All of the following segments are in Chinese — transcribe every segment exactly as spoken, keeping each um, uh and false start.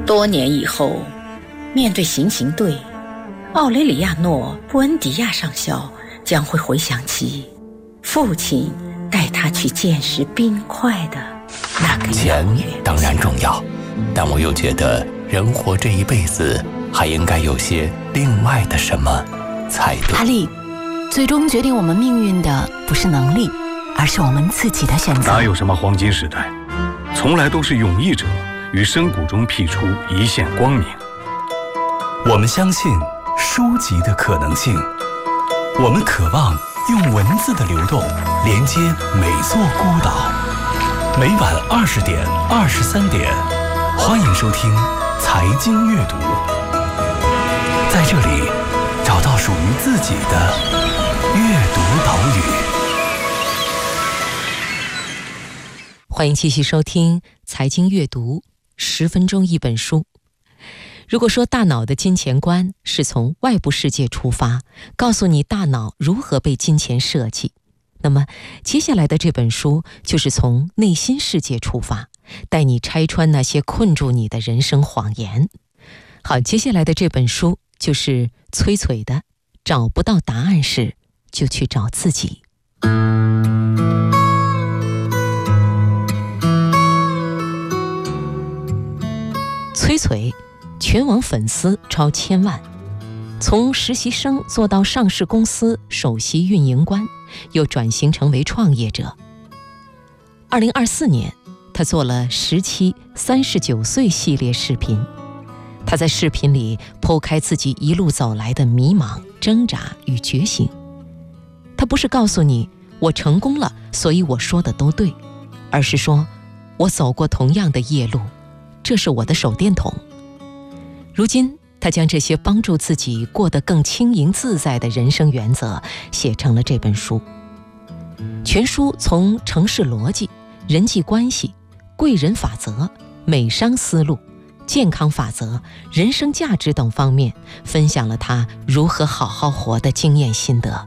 多年以后，面对行刑队，奥雷里亚诺·布恩迪亚上校将会回想起父亲带他去见识冰块的那个钱当然重要，但我又觉得人活这一辈子还应该有些另外的什么才对。 阿力，最终决定我们命运的不是能力，而是我们自己的选择。 哪有什么黄金时代，从来都是勇毅者于深谷中辟出一线光明。 我们相信书籍的可能性，我们渴望用文字的流动连接每座孤岛。每晚二十点、二十三点，欢迎收听财经阅读，在这里找到属于自己的阅读岛屿。 欢迎继续收听财经阅读，十分钟一本书。如果说大脑的金钱观是从外部世界出发，告诉你大脑如何被金钱设计，那么接下来的这本书就是从内心世界出发，带你拆穿那些困住你的人生谎言。好，接下来的这本书就是崔璀的《找不到答案时就去找自己》。崔璀全网粉丝超千万，从实习生做到上市公司首席运营官，又转型成为创业者。二零二四年，他做了十期三十九岁系列视频。他在视频里剖开自己一路走来的迷茫、挣扎与觉醒。他不是告诉你我成功了，所以我说的都对，而是说我走过同样的夜路，这是我的手电筒。如今他将这些帮助自己过得更轻盈自在的人生原则写成了这本书。全书从城市逻辑、人际关系、贵人法则、美商思路、健康法则、人生价值等方面分享了他如何好好活的经验心得。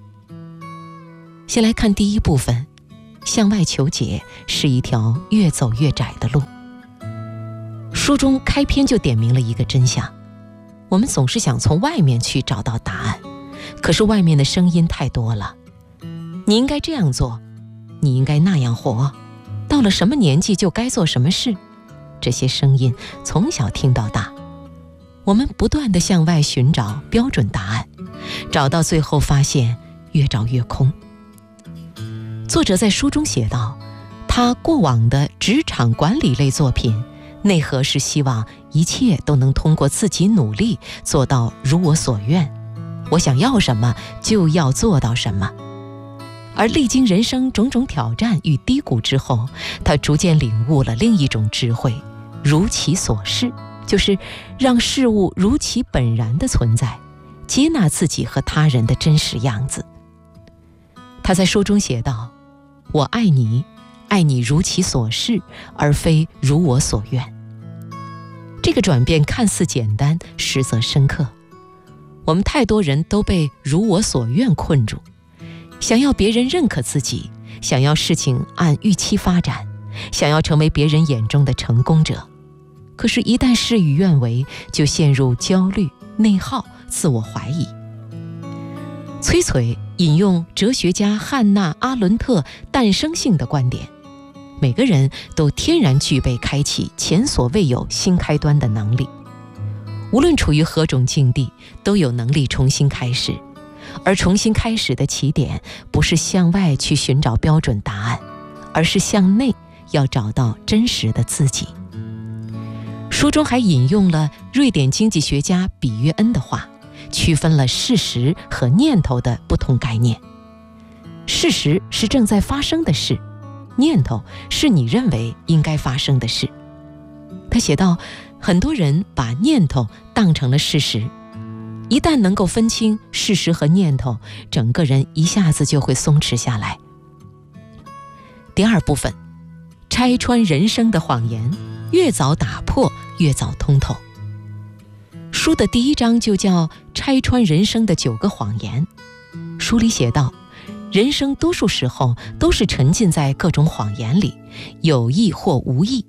先来看第一部分，向外求解是一条越走越窄的路。书中开篇就点明了一个真相，我们总是想从外面去找到答案，可是外面的声音太多了。你应该这样做，你应该那样活，到了什么年纪就该做什么事，这些声音从小听到大。我们不断地向外寻找标准答案，找到最后发现越找越空。作者在书中写道，他过往的职场管理类作品内核是希望一切都能通过自己努力做到如我所愿，我想要什么就要做到什么。而历经人生种种挑战与低谷之后，他逐渐领悟了另一种智慧，如其所是，就是让事物如其本然的存在，接纳自己和他人的真实样子。他在书中写道，我爱你，爱你如其所是，而非如我所愿。这个转变看似简单，实则深刻。我们太多人都被如我所愿困住，想要别人认可自己，想要事情按预期发展，想要成为别人眼中的成功者。可是一旦事与愿违，就陷入焦虑、内耗、自我怀疑。崔璀引用哲学家汉娜·阿伦特诞生性的观点，每个人都天然具备开启前所未有新开端的能力，无论处于何种境地，都有能力重新开始。而重新开始的起点，不是向外去寻找标准答案，而是向内要找到真实的自己。书中还引用了瑞典经济学家比约恩的话，区分了事实和念头的不同概念。事实是正在发生的事，念头是你认为应该发生的事。他写道，很多人把念头当成了事实，一旦能够分清事实和念头，整个人一下子就会松弛下来。第二部分，拆穿人生的谎言，越早打破越早通透。书的第一章就叫拆穿人生的九个谎言。书里写道，人生多数时候都是沉浸在各种谎言里，有意或无意。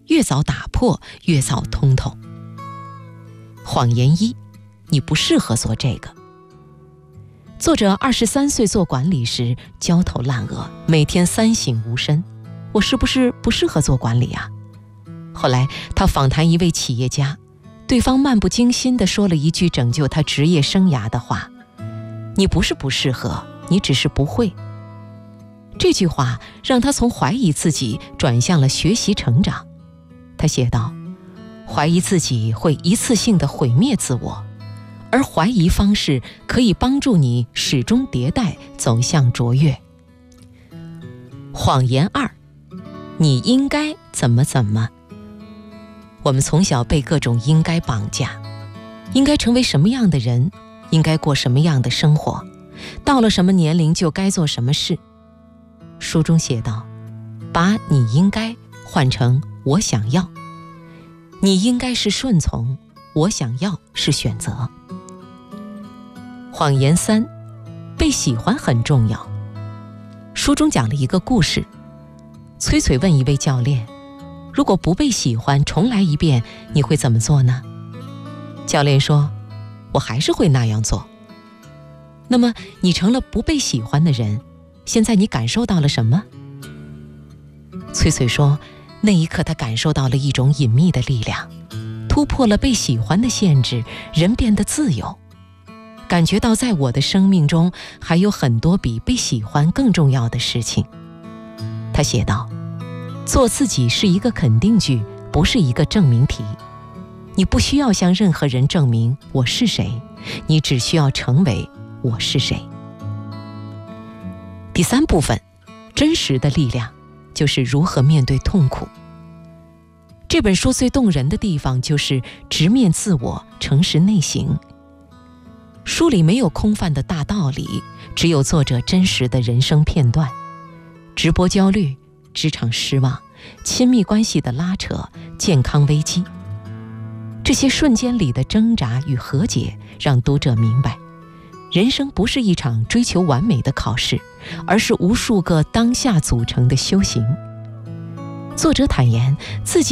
越早打破，越早通透。谎言一，你不适合做这个。作者二十三岁做管理时焦头烂额，每天三省吾身，我是不是不适合做管理啊？后来他访谈一位企业家，对方漫不经心地说了一句拯救他职业生涯的话：你不是不适合，你只是不会。这句话让他从怀疑自己转向了学习成长。他写道，怀疑自己会一次性地毁灭自我，而怀疑方式可以帮助你始终迭代，走向卓越。谎言二，你应该怎么怎么。我们从小被各种应该绑架，应该成为什么样的人，应该过什么样的生活，到了什么年龄就该做什么事。书中写道，把你应该换成我想要，你应该是顺从，我想要是选择。谎言三，被喜欢很重要。书中讲了一个故事，崔崔问一位教练，如果不被喜欢，重来一遍，你会怎么做呢？教练说，我还是会那样做。那么你成了不被喜欢的人，现在你感受到了什么？崔崔说，那一刻他感受到了一种隐秘的力量，突破了被喜欢的限制，人变得自由，感觉到在我的生命中还有很多比被喜欢更重要的事情。他写道，做自己是一个肯定句，不是一个证明题。你不需要向任何人证明我是谁，你只需要成为我是谁。第三部分，真实的力量，就是如何面对痛苦。这本书最动人的地方就是直面自我，诚实内省。书里没有空泛的大道理，只有作者真实的人生片段。直播焦虑，职场失望，亲密关系的拉扯，健康危机，这些瞬间里的挣扎与和解，让读者明白，人生不是一场追求完美的考试，而是无数个当下组成的修行。作者坦言自己